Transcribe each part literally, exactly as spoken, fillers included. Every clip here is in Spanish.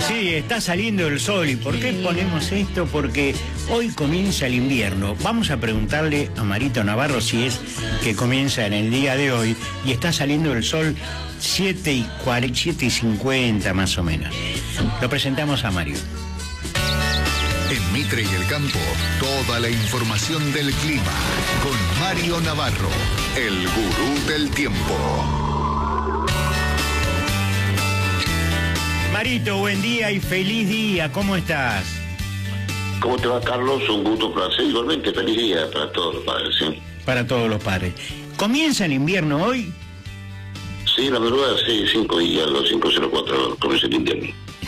Sí, está saliendo el sol. ¿Y por qué ponemos esto? Porque hoy comienza el invierno. Vamos a preguntarle a Marito Navarro si es que comienza en el día de hoy y está saliendo el sol siete y cincuenta más o menos. Lo presentamos a Mario. En Mitre y el Campo, toda la información del clima con Mario Navarro, el gurú del tiempo. Marito, buen día y feliz día. ¿Cómo estás? ¿Cómo te va, Carlos? Un gusto, un placer. Igualmente, feliz día para todos los padres, ¿sí? Para todos los padres. ¿Comienza el invierno hoy? Sí, la verdad, sí, cinco días, los cinco cero cuatro comienza el invierno.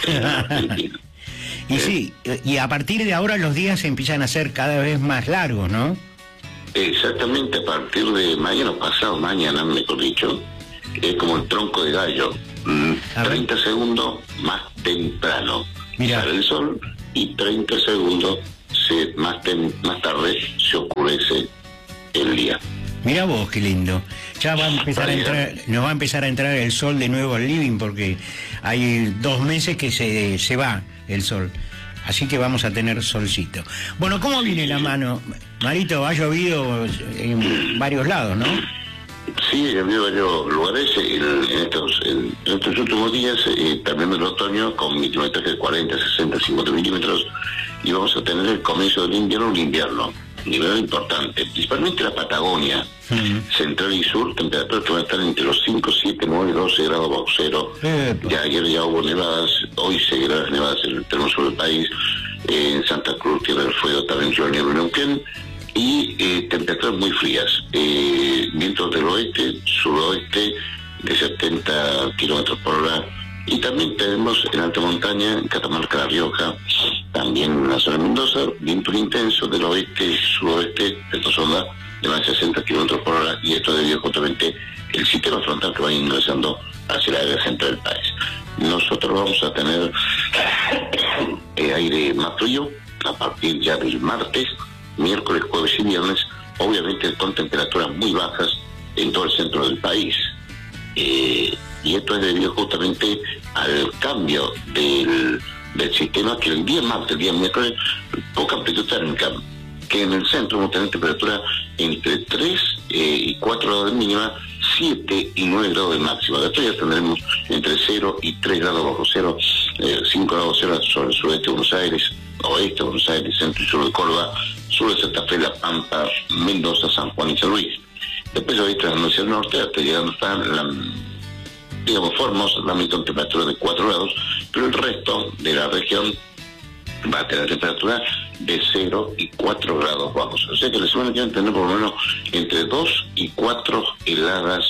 Y sí, y a partir de ahora los días empiezan a ser cada vez más largos, ¿no? Exactamente, a partir de mañana, pasado mañana, mejor dicho, es como el tronco de gallo. Mm, treinta segundos más temprano Mirá. sale el sol y treinta segundos se, más, tem, más tarde se oscurece el día. Mira vos, qué lindo. Ya va a empezar a entrar, nos va a empezar a entrar el sol de nuevo al living porque hay dos meses que se, se va el sol. Así que vamos a tener solcito. Bueno, ¿cómo viene la mano? Marito, ha llovido en varios lados, ¿no? Sí, ha habido varios lugares en, en, estos, en, en estos últimos días, eh, también en el otoño, con milimetraje de cuarenta, sesenta, cincuenta milímetros, y vamos a tener el comienzo del invierno, un invierno, nivel importante, principalmente la Patagonia, uh-huh. central y sur, temperaturas que van a estar entre los cinco, siete, nueve, doce grados bajo cero. Uh-huh. Ya ayer ya hubo nevadas, hoy seguirán las nevadas en el extremo sur del país, eh, en Santa Cruz, Tierra del Fuego, también Río Negro y Neuquén, y eh, temperaturas muy frías, eh, vientos del oeste, suroeste de setenta kilómetros por hora, y también tenemos en alta montaña, en Catamarca, La Rioja, también en la zona de Mendoza, viento intenso del oeste, suroeste, esta zona de más de sesenta kilómetros por hora, y esto debido justamente al sistema frontal que va ingresando hacia la área central del país. Nosotros vamos a tener eh, aire más frío a partir ya del martes, miércoles, jueves y viernes, obviamente con temperaturas muy bajas en todo el centro del país. Eh, y esto es debido justamente al cambio del, del sistema, que el día martes, el día miércoles, poca amplitud térmica, que en el centro vamos a tener temperatura entre tres eh, y cuatro grados de mínima, siete y nueve grados de máxima. Después ya tendremos entre cero y tres grados bajo cero, eh, cinco grados cero sobre el sureste de Buenos Aires, oeste de Buenos Aires, centro y sur de Córdoba, sur de Santa Fe, La Pampa, Mendoza, San Juan y San Luis. Después de ahí trasladando hacia el norte, hasta llegando hasta la, digamos, Formosa, también con temperatura de cuatro grados, pero el resto de la región va a tener temperatura de cero y cuatro grados bajos. O sea que la semana que viene tendremos por lo menos entre dos y cuatro heladas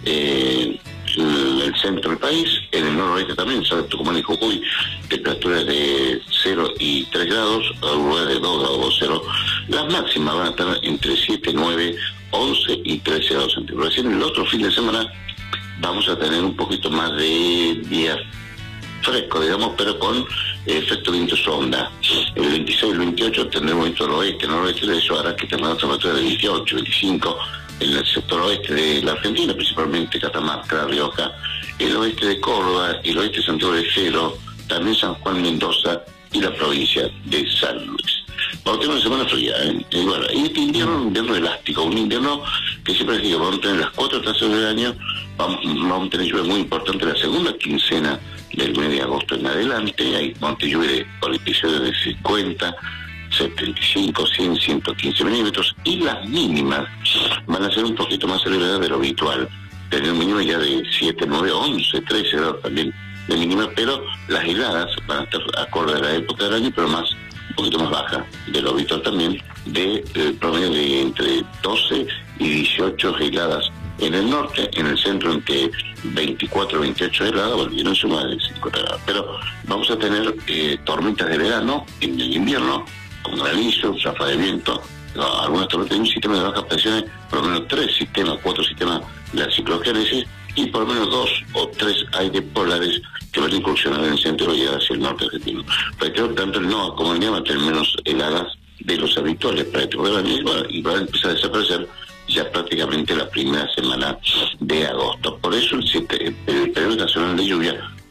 eh, en el centro del país, en el noroeste también, ¿sabes? Tucumán y Jujuy, temperaturas de cero y tres grados, a lugar de dos grados bajo cero. Las máximas van a estar entre siete, nueve, once y trece grados centígrados. En el otro fin de semana vamos a tener un poquito más de días fresco, digamos, pero con efecto viento sonda. El veintiséis y el veintiocho tendremos viento del oeste, noroeste, eso hará que tengamos temperaturas de veintiocho, veinticinco en el sector oeste de la Argentina, principalmente Catamarca, La Rioja, el oeste de Córdoba, el oeste de Santiago del Estero, también San Juan, Mendoza y la provincia de San Luis. Vamos a tener una semana fría, ¿eh? Y bueno, y este invierno es un invierno elástico, un invierno que siempre les digo, vamos a tener las cuatro estaciones del año, vamos, vamos a tener lluvia muy importante la segunda quincena del mes de agosto en adelante, hay monte lluvia por episodios de cincuenta, setenta y cinco, cien, ciento quince milímetros, y las mínimas van a ser un poquito más elevadas de lo habitual, tener un mínimo ya de siete, nueve, once, trece grados también de mínima, pero las heladas van a estar acorde a la época del año, pero más un poquito más baja de lo habitual también, de eh, promedio de entre doce y dieciocho heladas en el norte, en el centro entre veinticuatro y veintiocho heladas, volvieron suma de cincuenta grados. Pero vamos a tener eh, tormentas de verano en el invierno, con granizo, ráfaga de viento, no, algunas tormentas, un sistema de bajas presiones, por lo menos tres sistemas, cuatro sistemas de la ciclogénesis, y por lo menos dos o tres aires polares que van a incursionar en el centro y hacia el norte argentino. Reitero, tanto el NOA como el NEA van a tener menos heladas de los habituales para este programa, y van a empezar a desaparecer ya prácticamente la primera semana de agosto. Por eso el, el periodo nacional de lluvia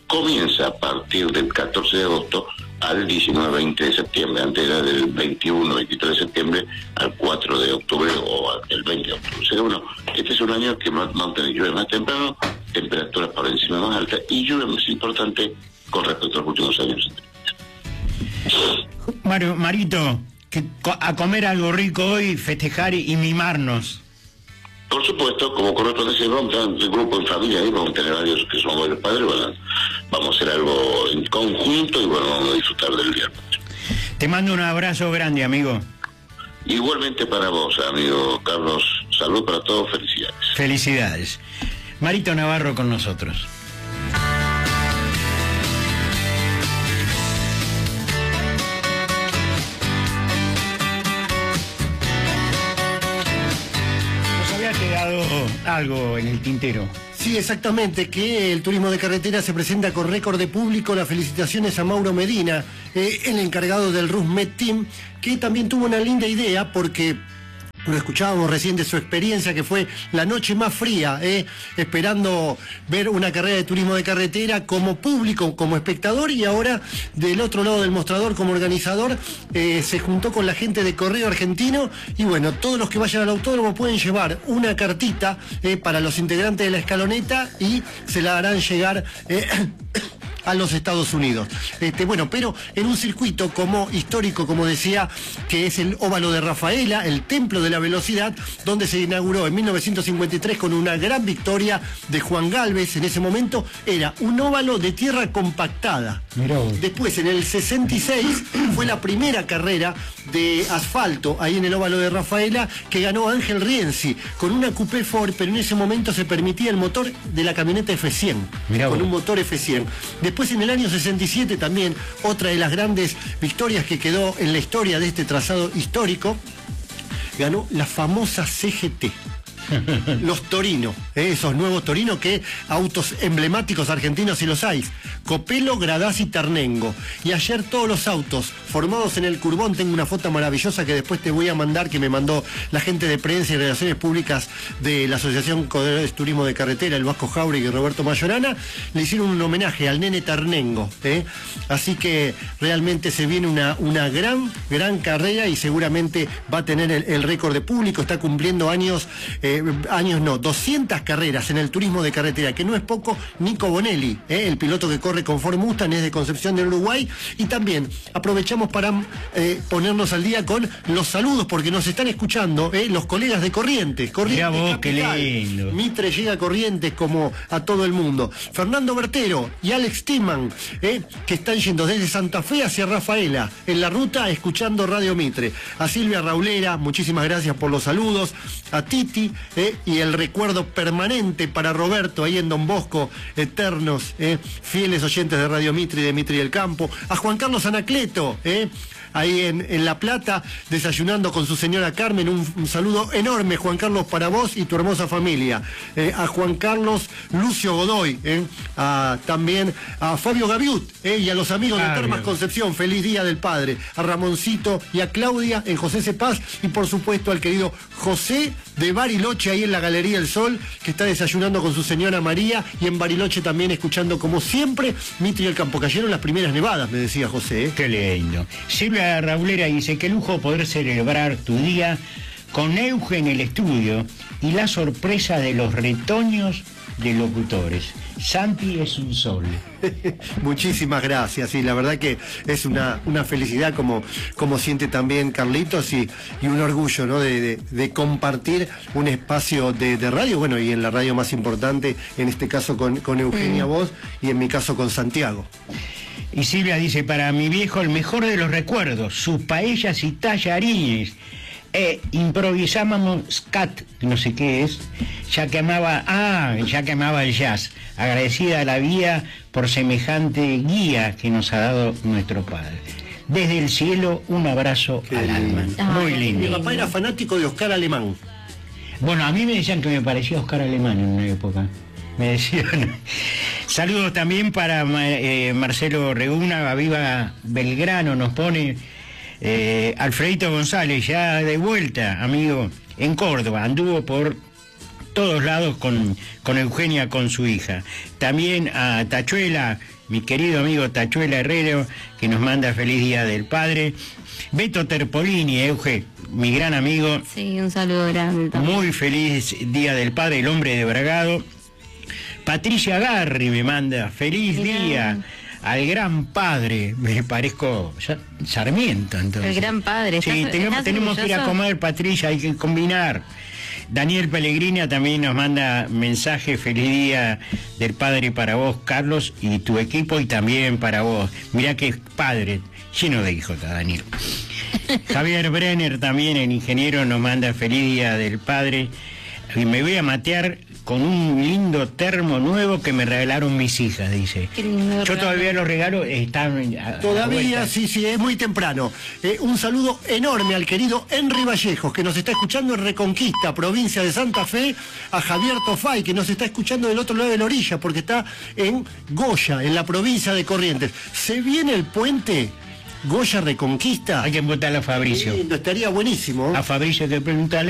comienza a partir del catorce de agosto al diecinueve veinte de septiembre. Antes era del veintiuno veintitrés de septiembre al cuatro de octubre o el veinte de octubre. O sea, bueno, este es un año que Mountain llueve más temprano, temperaturas por encima más altas y lluvia más importante con respecto a los últimos años. Mario, Marito, que, a comer algo rico hoy, festejar y, y mimarnos. Por supuesto, como corresponde decir, vamos a tener un grupo en familia, ahí vamos a tener varios que somos varios padres, bueno, vamos a hacer algo en conjunto y bueno, vamos a disfrutar del día. Te mando un abrazo grande, amigo. Igualmente para vos, amigo Carlos, salud para todos, felicidades. Felicidades. Marito Navarro con nosotros. Quedado algo en el tintero. Sí, exactamente, que el turismo de carretera se presenta con récord de público. Las felicitaciones a Mauro Medina, eh, el encargado del RusMed Team, que también tuvo una linda idea porque lo escuchábamos recién de su experiencia, que fue la noche más fría, eh, esperando ver una carrera de turismo de carretera como público, como espectador, y ahora del otro lado del mostrador como organizador, eh, se juntó con la gente de Correo Argentino y bueno, todos los que vayan al autódromo pueden llevar una cartita eh, para los integrantes de la escaloneta y se la harán llegar eh, a los Estados Unidos. Este, bueno, pero en un circuito como histórico, como decía, que es el óvalo de Rafaela, el templo de la velocidad, donde se inauguró en mil novecientos cincuenta y tres con una gran victoria de Juan Gálvez. En ese momento era un óvalo de tierra compactada. Mirá vos. Después, en el sesenta y seis, fue la primera carrera de asfalto ahí en el óvalo de Rafaela, que ganó Ángel Rienzi con una Coupé Ford, pero en ese momento se permitía el motor de la camioneta F cien, Mirá con vos. un motor F cien. Después, en el año sesenta y siete, también otra de las grandes victorias que quedó en la historia de este trazado histórico, ganó la famosa C G T. Los Torino, eh, esos nuevos Torino, que autos emblemáticos argentinos si los hay. Copelo, Gradasi, Ternengo. Y ayer todos los autos formados en el Curbón, tengo una foto maravillosa que después te voy a mandar, que me mandó la gente de prensa y relaciones públicas de la Asociación de Turismo de Carretera, el Vasco Jauregui y Roberto Mayorana, le hicieron un homenaje al nene Ternengo. Eh. Así que realmente se viene una, una gran, gran carrera y seguramente va a tener el, el récord de público, está cumpliendo años... Eh, años no, doscientas carreras en el turismo de carretera, que no es poco. Nico Bonelli, eh, el piloto que corre con Ford Mustang, es de Concepción del Uruguay. Y también aprovechamos para eh, ponernos al día con los saludos, porque nos están escuchando eh, los colegas de Corrientes. Corrientes Mirá vos, Capital. qué lindo. Mitre llega a Corrientes como a todo el mundo. Fernando Bertero y Alex Timan, eh, que están yendo desde Santa Fe hacia Rafaela, en la ruta escuchando Radio Mitre. A Silvia Raulera, muchísimas gracias por los saludos. A Titi, Eh, y el recuerdo permanente para Roberto ahí en Don Bosco, eternos, eh, fieles oyentes de Radio Mitre y de Mitre y el Campo. A Juan Carlos Anacleto, eh, ahí en, en La Plata, desayunando con su señora Carmen. Un, un saludo enorme, Juan Carlos, para vos y tu hermosa familia. Eh, a Juan Carlos Lucio Godoy, eh, a, también a Fabio Gaviut eh, y a los amigos Fabio. de Termas Concepción, feliz Día del Padre. A Ramoncito y a Claudia en José Cepaz, y por supuesto al querido José de Bariloche, ahí en la Galería El Sol, que está desayunando con su señora María, y en Bariloche también escuchando, como siempre, Mitre y el Campo. Cayeron las primeras nevadas, me decía José. ¿eh? Qué lindo. Silvia Raulera dice: qué lujo poder celebrar tu día con Euge en el estudio y la sorpresa de los retoños de locutores. Santi es un sol. Muchísimas gracias, y la verdad que es una, una felicidad, como, como siente también Carlitos, y, y un orgullo, ¿no? de, de, de compartir un espacio de, de radio, bueno, y en la radio más importante, en este caso con, con Eugenia Voz, y en mi caso con Santiago. Y Silvia dice: para mi viejo el mejor de los recuerdos, sus paellas y tallarines. E improvisábamos scat, no sé qué es, ya que amaba, ah, ya que amaba el jazz. Agradecida a la vida por semejante guía que nos ha dado nuestro padre. Desde el cielo, un abrazo Qué al lindo. alma. Ah, Muy qué lindo. Mi papá era fanático de Oscar Alemán. Bueno, a mí me decían que me parecía Oscar Alemán en una época. Me decían. Saludos también para eh, Marcelo Reguna, Viva Belgrano, nos pone. Eh, Alfredito González, ya de vuelta, amigo, en Córdoba, anduvo por todos lados con, con Eugenia, con su hija. También a Tachuela, mi querido amigo Tachuela Herrero, que nos manda feliz Día del Padre. Beto Terpolini, Euge, mi gran amigo. Sí, un saludo grande también. Muy feliz Día del Padre, el hombre de Bragado. Patricia Garri me manda, feliz Mirá. día al gran padre. Me parezco Sarmiento, entonces. El gran padre. Sí, ¿Estás, tenemos, estás tenemos que ir a orgulloso? comer, Patricia, hay que combinar. Daniel Pellegrina también nos manda mensaje, feliz día del padre para vos, Carlos, y tu equipo, y también para vos. Mirá que padre, lleno de hijos, Daniel. Javier Brenner también, el ingeniero, nos manda feliz día del padre. Y me voy a matear con un lindo termo nuevo que me regalaron mis hijas, dice. Qué lindo Yo regalo. todavía los regalos están a- a Todavía, vuelta. sí, sí, es muy temprano. Eh, un saludo enorme al querido Henry Vallejos, que nos está escuchando en Reconquista, provincia de Santa Fe, a Javier Tofay, que nos está escuchando del otro lado de la orilla, porque está en Goya, en la provincia de Corrientes. Se viene el puente Goya Reconquista. Hay que votar a Fabricio. Lindo, estaría buenísimo. A Fabricio hay que preguntarle